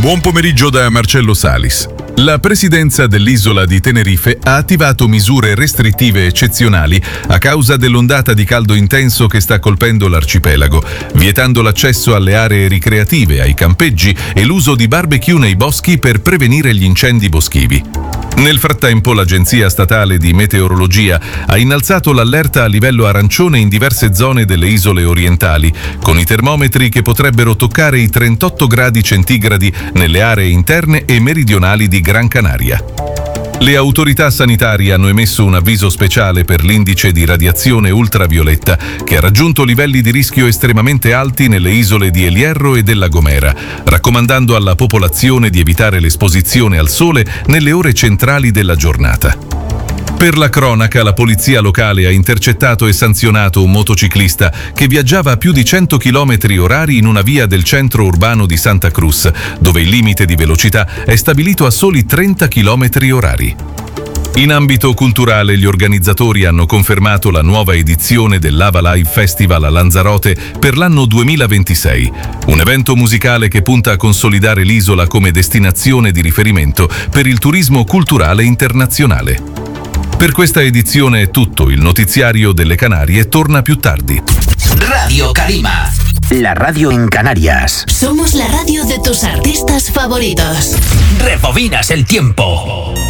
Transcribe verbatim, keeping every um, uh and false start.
Buon pomeriggio da Marcello Salis. La presidenza dell'isola di Tenerife ha attivato misure restrittive eccezionali a causa dell'ondata di caldo intenso che sta colpendo l'arcipelago, vietando l'accesso alle aree ricreative, ai campeggi e l'uso di barbecue nei boschi per prevenire gli incendi boschivi. Nel frattempo, l'Agenzia Statale di Meteorologia ha innalzato l'allerta a livello arancione in diverse zone delle isole orientali, con i termometri che potrebbero toccare i trentotto gradi centigradi nelle aree interne e meridionali di Gran Canaria. Le autorità sanitarie hanno emesso un avviso speciale per l'indice di radiazione ultravioletta che ha raggiunto livelli di rischio estremamente alti nelle isole di El Hierro e della Gomera, raccomandando alla popolazione di evitare l'esposizione al sole nelle ore centrali della giornata. Per la cronaca, la polizia locale ha intercettato e sanzionato un motociclista che viaggiava a più di cento chilometri orari in una via del centro urbano di Santa Cruz, dove il limite di velocità è stabilito a soli trenta chilometri orari. In ambito culturale, gli organizzatori hanno confermato la nuova edizione del Lava Live Festival a Lanzarote per l'anno duemilaventisei, un evento musicale che punta a consolidare l'isola come destinazione di riferimento per il turismo culturale internazionale. Per questa edizione è tutto, il notiziario delle Canarie torna più tardi. Radio Calima, la radio en Canarias. Somos la radio de tus artistas favoritos. Rebobinas el tiempo.